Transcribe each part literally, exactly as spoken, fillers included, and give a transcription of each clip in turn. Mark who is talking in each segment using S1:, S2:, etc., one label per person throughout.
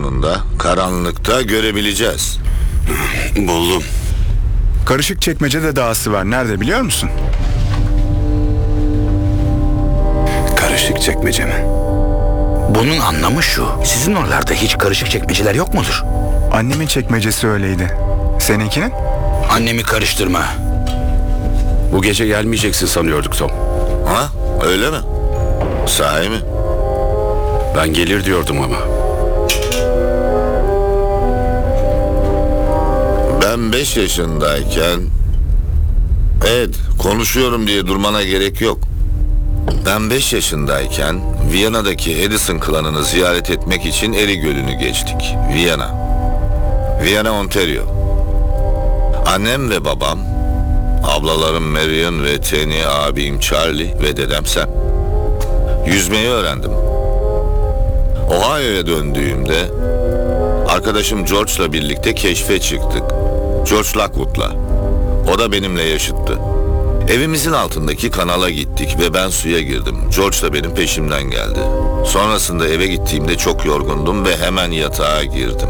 S1: sonunda karanlıkta görebileceğiz.
S2: Buldum.
S3: Karışıkçekmece'de dağısı var. Nerede biliyor musun?
S2: Karışıkçekmece mi?
S4: Bunun anlamı şu: sizin oralarda hiç karışık çekmeceler yok mudur?
S3: Annemin çekmecesi öyleydi. Seninkinin?
S4: Annemi karıştırma.
S2: Bu gece gelmeyeceksin sanıyorduk Tom.
S1: Ha? Öyle mi? Sahi mi?
S2: Ben gelir diyordum ama.
S1: Ben beş yaşındayken... Evet, konuşuyorum diye durmana gerek yok. Ben beş yaşındayken Viyana'daki Edison klanını ziyaret etmek için Eri Gölü'nü geçtik. Viyana. Viyana, Ontario. Annem ve babam, ablalarım Marion ve Tenny, abim Charlie ve dedem Sam. Yüzmeyi öğrendim. Ohio'ya döndüğümde arkadaşım George'la birlikte keşfe çıktık. George Lockwood'la. O da benimle yaşıttı. Evimizin altındaki kanala gittik ve ben suya girdim. George da benim peşimden geldi. Sonrasında eve gittiğimde çok yorgundum ve hemen yatağa girdim.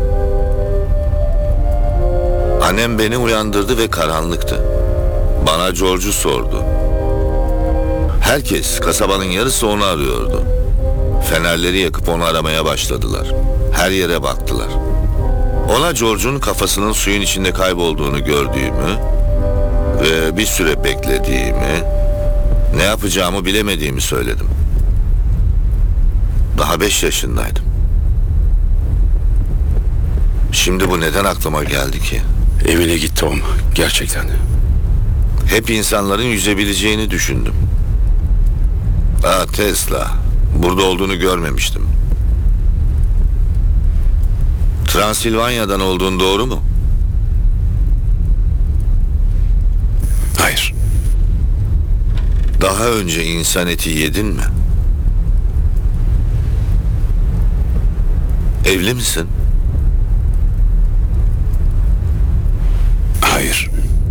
S1: Annem beni uyandırdı ve karanlıktı. Bana George'u sordu. Herkes, kasabanın yarısı onu arıyordu. Fenerleri yakıp onu aramaya başladılar. Her yere baktılar. Ona George'un kafasının suyun içinde kaybolduğunu gördüğümü ve bir süre beklediğimi, ne yapacağımı bilemediğimi söyledim. Daha beş yaşındaydım. Şimdi bu neden aklıma geldi ki?
S2: Evine git Tom. Gerçekten.
S1: Hep insanların yüzebileceğini düşündüm. Aa, Tesla. Burada olduğunu görmemiştim. Transilvanya'dan olduğun doğru mu?
S2: Hayır.
S1: Daha önce insan eti yedin mi? Evli misin?
S2: Hayır.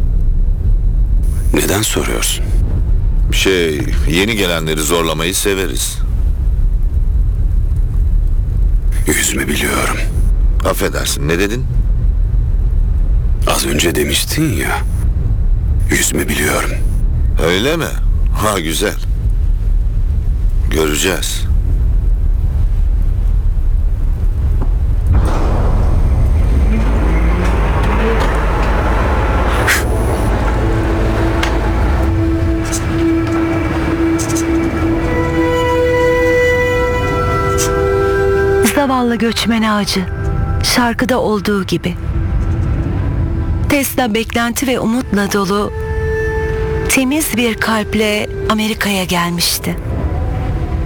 S2: Neden soruyorsun?
S1: Şey, yeni gelenleri zorlamayı severiz.
S2: Yüzme biliyorum.
S1: Affedersin, ne dedin?
S2: Az önce demiştin ya. Yüzme biliyorum.
S1: Öyle mi? Ha, güzel. Göreceğiz.
S5: Zavallı göçmen ağacı, şarkıda olduğu gibi. Tesla beklenti ve umutla dolu, temiz bir kalple Amerika'ya gelmişti.